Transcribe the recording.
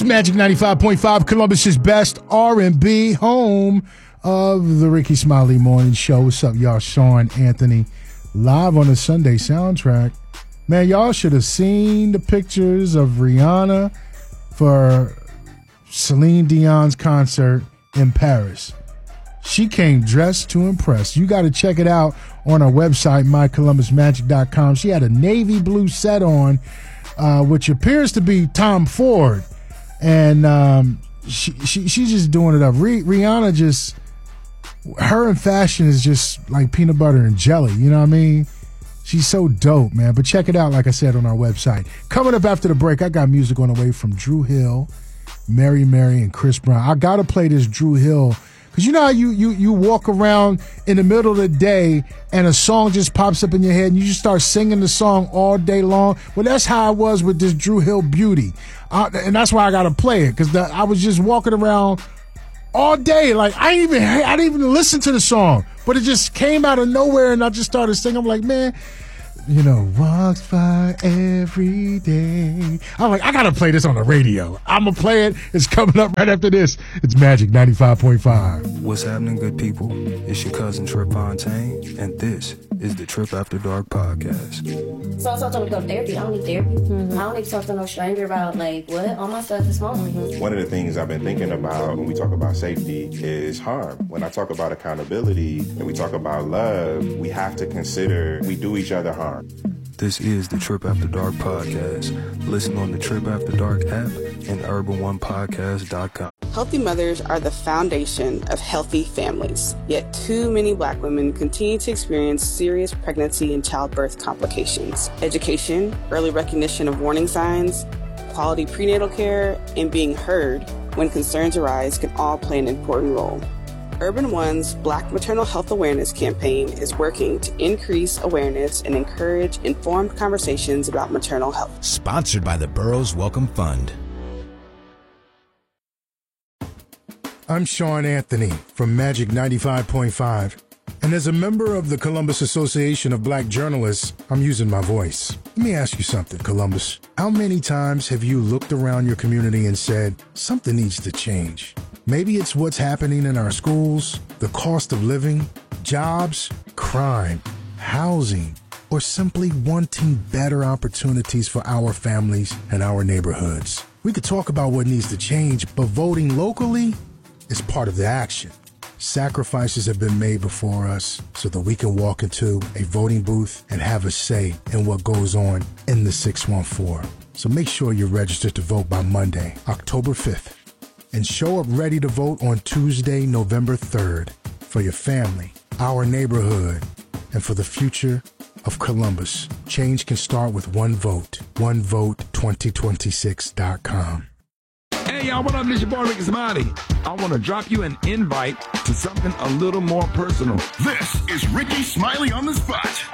Magic 95.5, Columbus's best R&B, home of the Ricky Smiley Morning Show. What's up, y'all? Sean Anthony, live on the Sunday soundtrack. Man, y'all should have seen the pictures of Rihanna for Celine Dion's concert in Paris. She came dressed to impress. You got to check it out on our website, mycolumbusmagic.com. She had a navy blue set on, which appears to be Tom Ford. And she's just doing it up. Rihanna just, her in fashion is just like peanut butter and jelly. You know what I mean? She's so dope, man. But check it out, like I said, on our website. Coming up after the break, I got music on the way from Drew Hill, Mary, and Chris Brown. I got to play this Drew Hill. Because you know how you walk around in the middle of the day and a song just pops up in your head and you just start singing the song all day long? Well, that's how I was with this Drew Hill Beauty. And that's why I got to play it, because I was just walking around all day. Like, I didn't even listen to the song, but it just came out of nowhere and I just started singing. I'm like, man, you know, walks by every day. I'm like, I got to play this on the radio. I'm going to play it. It's coming up right after this. It's Magic 95.5. What's happening, good people? It's your cousin Trip Fontaine, and this is the Trip After Dark podcast. So I told him to go to therapy. I don't need therapy. I don't need to talk to no stranger about, like, what? All my stuff is home. One of the things I've been thinking about when we talk about safety is harm. When I talk about accountability and we talk about love, we have to consider we do each other harm. This is the Trip After Dark podcast. Listen on the Trip After Dark app and urban1podcast.com. Healthy mothers are the foundation of healthy families. Yet too many Black women continue to experience serious pregnancy and childbirth complications. Education, early recognition of warning signs, quality prenatal care, and being heard when concerns arise can all play an important role. Urban One's Black Maternal Health Awareness campaign is working to increase awareness and encourage informed conversations about maternal health. Sponsored by the Burroughs Welcome Fund. I'm Sean Anthony from Magic 95.5. And as a member of the Columbus Association of Black Journalists, I'm using my voice. Let me ask you something, Columbus. How many times have you looked around your community and said, something needs to change? Maybe it's what's happening in our schools, the cost of living, jobs, crime, housing, or simply wanting better opportunities for our families and our neighborhoods. We could talk about what needs to change, but voting locally is part of the action. Sacrifices have been made before us so that we can walk into a voting booth and have a say in what goes on in the 614. So make sure you're registered to vote by Monday, October 5th. And show up ready to vote on Tuesday, November 3rd for your family, our neighborhood, and for the future of Columbus. Change can start with one vote. OneVote2026.com. Hey, y'all, what up? This your boy, Ricky Smiley. I want to drop you an invite to something a little more personal. This is Ricky Smiley on the Spot.